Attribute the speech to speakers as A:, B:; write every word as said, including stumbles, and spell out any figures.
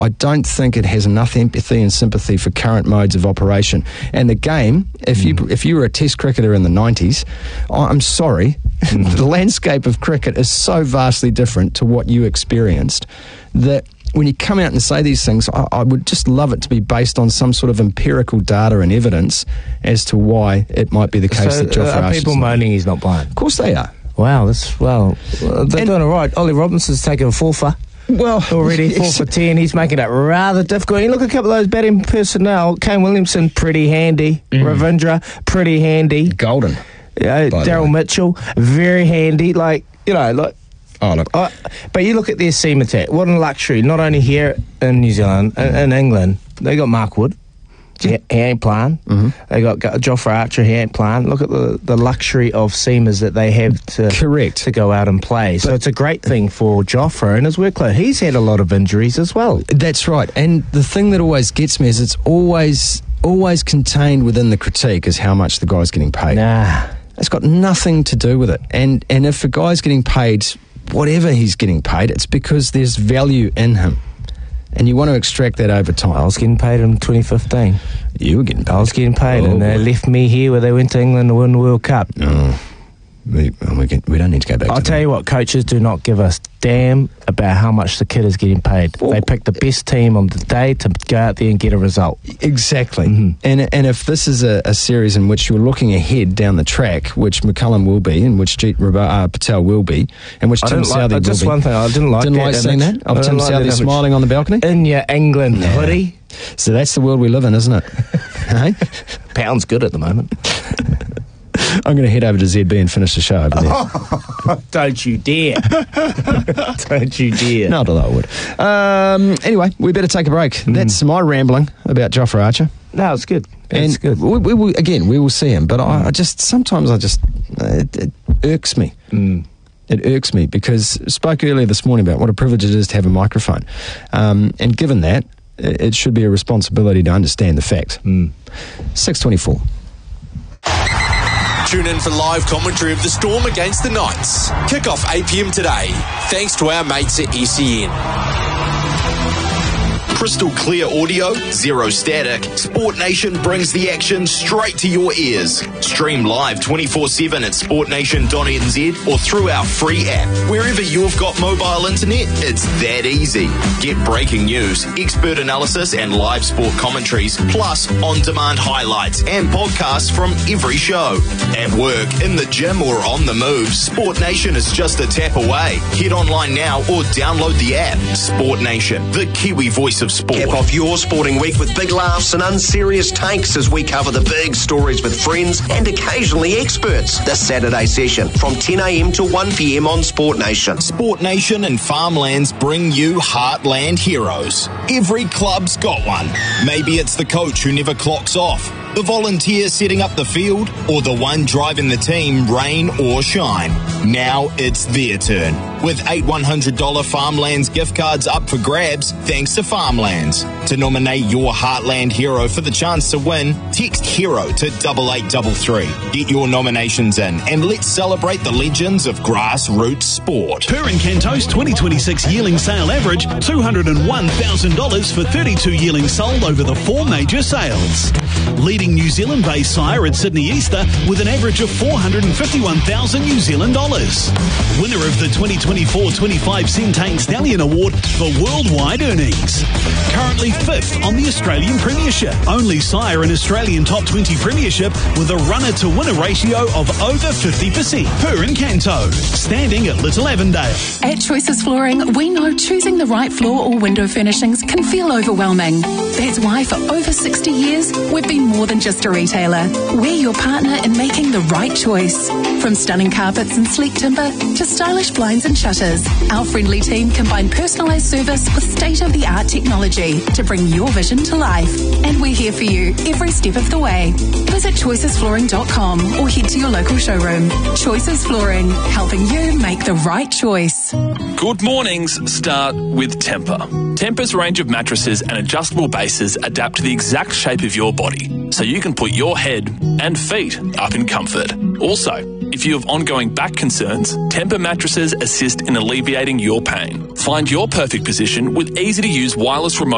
A: I don't think it has enough empathy and sympathy for current modes of operation. And the game, if mm. you if you were a Test cricketer in the nineties, I'm sorry, mm. the landscape of cricket is so vastly different to what you experienced that when you come out and say these things, I, I would just love it to be based on some sort of empirical data and evidence as to why it might be the case
B: so
A: that Jofra
B: are
A: Archer's
B: people moaning he's not playing?
A: Of course they are.
B: Wow, that's, well, they're and, doing all right. Ollie Robinson's taken a four for.
A: Well,
B: already four for ten. He's making it rather difficult. You look at a couple of those batting personnel. Kane Williamson, pretty handy. Mm. Ravindra, pretty handy.
A: Golden.
B: Yeah, Daryl Mitchell, very handy. Like, you know, like.
A: Oh, look.
B: Uh, but you look at their seam attack. What a luxury. Not only here in New Zealand, in, in England, they got Mark Wood. He, he ain't playing. Mm-hmm. They got Jofra Archer. He ain't playing. Look at the, the luxury of seamers that they have to
A: correct
B: to go out and play. So but it's a great thing for Jofra and his workload. He's had a lot of injuries as well.
A: That's right. And the thing that always gets me is it's always always contained within the critique is how much the guy's getting paid.
B: Nah,
A: it's got nothing to do with it. And and if a guy's getting paid whatever he's getting paid, it's because there's value in him. And you want to extract that over time.
B: I was getting paid in twenty fifteen.
A: You were getting paid?
B: I was getting paid, oh, and they
A: boy.
B: left me here where they went to England to win the World Cup.
A: Oh. We, we, can, we don't need to go back
B: I'll
A: to
B: tell
A: that.
B: you what, coaches do not give a damn about how much the kid is getting paid. Well, they pick the best team on the day to go out there and get a result.
A: Exactly.
B: Mm-hmm.
A: And and if this is a, a series in which you're looking ahead down the track, which McCullum will be, and which Jeet uh, Patel will be, and which
B: I
A: Tim
B: like,
A: Southee will
B: just
A: be.
B: one thing, I didn't like
A: didn't
B: that
A: like seeing that? Of Tim
B: like
A: Southee smiling on the balcony?
B: In your England
A: yeah.
B: hoodie.
A: So that's the world we live in, isn't it? Hey?
B: Pound's good at the moment.
A: I'm going to head over to Z B and finish the show over there.
B: Don't you dare. Don't you dare.
A: Not that I would. Um, anyway, we better take a break. Mm. That's my rambling about Jofra Archer.
B: No, it's good.
A: It's
B: and good.
A: We, we, we, again, we will see him, but I, I just, sometimes I just, uh, it, it irks me.
B: Mm.
A: It irks me because I spoke earlier this morning about what a privilege it is to have a microphone. Um, and given that, it, it should be a responsibility to understand the fact.
B: Mm.
A: six twenty-four.
C: Tune in for live commentary of the Storm against the Knights. Kick-off eight p.m. today, thanks to our mates at S E N.
D: Crystal clear audio, zero static. Sport Nation brings the action straight to your ears. Stream live twenty-four seven at sport nation dot n z or through our free app. Wherever you've got mobile internet, it's that easy. Get breaking news, expert analysis and live sport commentaries, plus on-demand highlights and podcasts from every show. At work, in the gym or on the move, Sport Nation is just a tap away. Head online now or download the app. Sport Nation, the Kiwi voice of sport.
E: Cap off your sporting week with big laughs and unserious takes as we cover the big stories with friends and occasionally experts. This Saturday session from ten a.m. to one p.m. on Sport Nation.
D: Sport Nation and Farmlands bring you Heartland heroes. Every club's got one. Maybe it's the coach who never clocks off, the volunteer setting up the field, or the one driving the team, rain or shine. Now it's their turn. With eight one hundred dollars Farmlands gift cards up for grabs, thanks to Farmlands. To nominate your Heartland hero for the chance to win, text HERO to double eight double three. Get your nominations in and let's celebrate the legends of grassroots sport.
F: Purin Canto's twenty twenty-six yearling sale average, two hundred one thousand dollars for thirty-two yearlings sold over the four major sales. Leading New Zealand-based sire at Sydney Easter with an average of four hundred fifty-one thousand New Zealand dollars. Winner of the twenty twenty-four twenty-five Centane Stallion Award for worldwide earnings. Currently fifth on the Australian Premiership. Only sire in Australian Top twenty Premiership with a runner to winner ratio of over fifty percent. Purin Canto, standing at Little Avondale.
G: At Choices Flooring, we know choosing the right floor or window furnishings can feel overwhelming. That's why for over sixty years, we've been more than just a retailer. We're your partner in making the right choice. From stunning carpets and sleek timber to stylish blinds and shutters, our friendly team combine personalised service with state-of-the-art technology to bring your vision to life. And we're here for you every step of the way. Visit choices flooring dot com or head to your local showroom. Choices Flooring, helping you make the right choice.
H: Good mornings start with Tempur. Tempur's range of mattresses and adjustable bases adapt to the exact shape of your body, so you can put your head and feet up in comfort. Also, if you have ongoing back concerns, Tempur mattresses assist in alleviating your pain. Find your perfect position with easy-to-use wireless remote